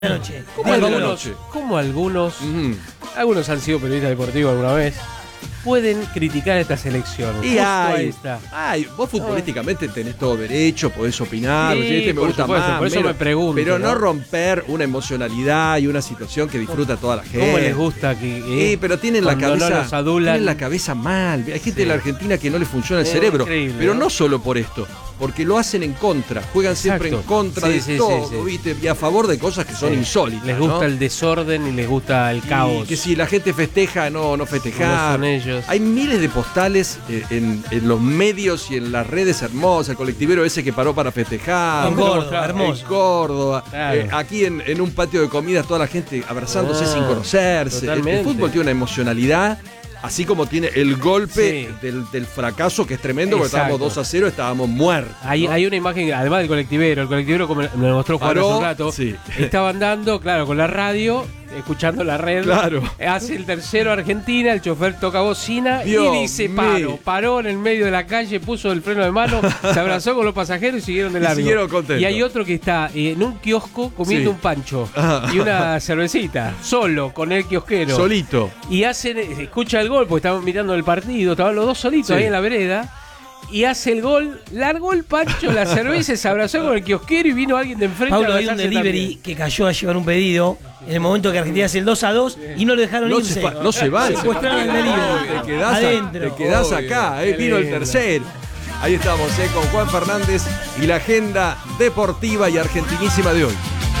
Noche. ¿Cómo algunos han sido periodistas deportivos alguna vez, pueden criticar esta selección? Y vos futbolísticamente tenés todo derecho, podés opinar, Sí, me gusta más, por eso menos, me pregunto, pero no romper una emocionalidad y una situación que disfruta toda la gente. ¿Cómo les gusta que pero tienen la cabeza mal. Hay gente de la Argentina que no le funciona el cerebro, increíble, pero no solo por esto, porque lo hacen en contra, juegan siempre en contra de todo, ¿viste? Y a favor de cosas que son insólitas. Les gusta el desorden y les gusta el caos. Que si la gente festeja, no festejar. No son ellos. Hay miles de postales en los medios y en las redes hermosas. El colectivero ese que paró para festejar. En Córdoba, hermoso. En Córdoba. Claro. Aquí en un patio de comidas, toda la gente abrazándose sin conocerse. El fútbol tiene una emocionalidad. Así como tiene el golpe del fracaso, que es tremendo, porque estábamos 2-0, estábamos muertos. Hay una imagen, además del colectivero, como me lo mostró Juan hace un rato, estaba andando, claro, con la radio, escuchando la red, hace el tercero Argentina, el chofer toca bocina y dice paró en el medio de la calle, puso el freno de mano, se abrazó con los pasajeros y siguieron de largo. Y hay otro que está en un kiosco comiendo un pancho y una cervecita, solo, con el kiosquero. Solito. Y escucha el gol, porque estaban mirando el partido, estaban los dos solitos ahí en la vereda. Y hace el gol, largó el pancho, la cerveza, se abrazó con el kiosquero y vino alguien de enfrente. Pablo, hay un delivery que cayó a llevar un pedido en el momento que Argentina hace el 2-2 y no lo dejaron irse. No se va. Secuestraron el delivery. Te quedás acá, vino el tercero. Ahí estamos, con Juan Fernández y la agenda deportiva y argentinísima de hoy.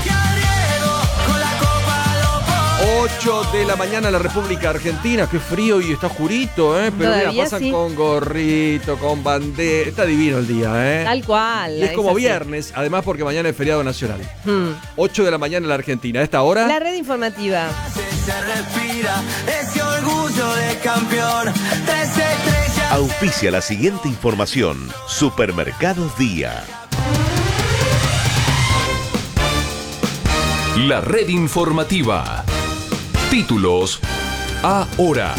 8 de la mañana en la República Argentina. Qué frío y está oscurito, pero mira, pasan con gorrito, con bandera. Está divino el día, Tal cual. Y es como viernes, además porque mañana es feriado nacional. 8 de la mañana en la Argentina. ¿A esta hora? La red informativa. Se respira ese orgullo de campeón. 13 estrellas. Auspicia la siguiente información. Supermercados Día. La red informativa. Títulos ahora.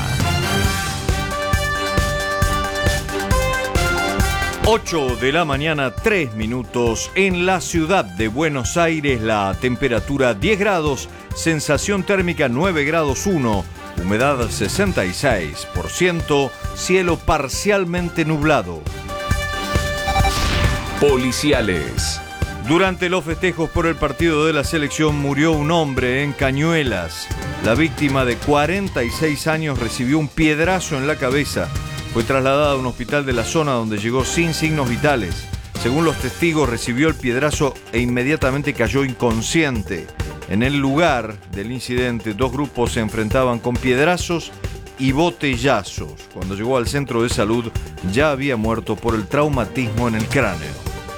8 de la mañana, 3 minutos. En la ciudad de Buenos Aires, la temperatura 10 grados, sensación térmica 9 grados 1, humedad 66%, cielo parcialmente nublado. Policiales. Durante los festejos por el partido de la selección murió un hombre en Cañuelas. La víctima de 46 años recibió un piedrazo en la cabeza. Fue trasladada a un hospital de la zona donde llegó sin signos vitales. Según los testigos, recibió el piedrazo e inmediatamente cayó inconsciente. En el lugar del incidente, dos grupos se enfrentaban con piedrazos y botellazos. Cuando llegó al centro de salud, ya había muerto por el traumatismo en el cráneo.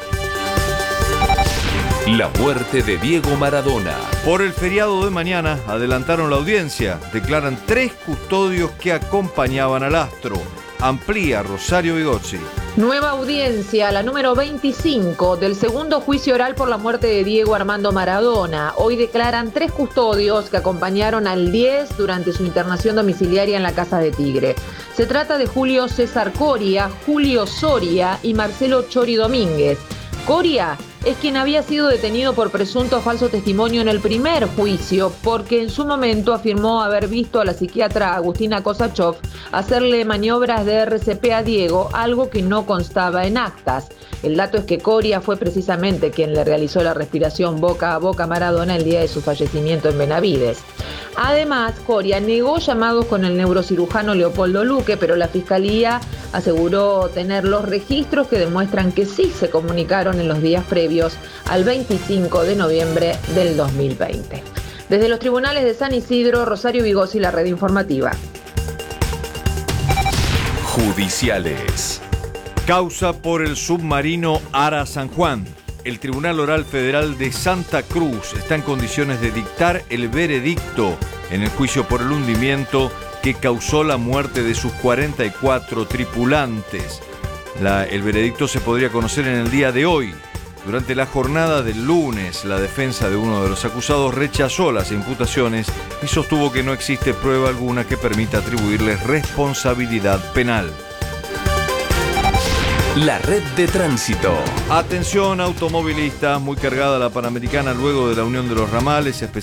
La muerte de Diego Maradona. Por el feriado de mañana adelantaron la audiencia. Declaran 3 custodios que acompañaban al astro. Amplía Rosario Vigozzi. Nueva audiencia, la número 25 del segundo juicio oral por la muerte de Diego Armando Maradona. Hoy declaran 3 custodios que acompañaron al 10 durante su internación domiciliaria en la Casa de Tigre. Se trata de Julio César Coria, Julio Soria y Marcelo Chori Domínguez. Coria es quien había sido detenido por presunto falso testimonio en el primer juicio, porque en su momento afirmó haber visto a la psiquiatra Agustina Kosachov hacerle maniobras de RCP a Diego, algo que no constaba en actas. El dato es que Coria fue precisamente quien le realizó la respiración boca a boca a Maradona el día de su fallecimiento en Benavides. Además, Coria negó llamados con el neurocirujano Leopoldo Luque, pero la Fiscalía aseguró tener los registros que demuestran que sí se comunicaron en los días previos al 25 de noviembre del 2020. Desde los tribunales de San Isidro, Rosario Vigozzi, la red informativa. Judiciales. Causa por el submarino Ara San Juan. El Tribunal Oral Federal de Santa Cruz está en condiciones de dictar el veredicto en el juicio por el hundimiento que causó la muerte de sus 44 tripulantes. El veredicto se podría conocer en el día de hoy. Durante la jornada del lunes, la defensa de uno de los acusados rechazó las imputaciones y sostuvo que no existe prueba alguna que permita atribuirles responsabilidad penal. La red de tránsito. Atención automovilistas, muy cargada la Panamericana luego de la unión de los ramales,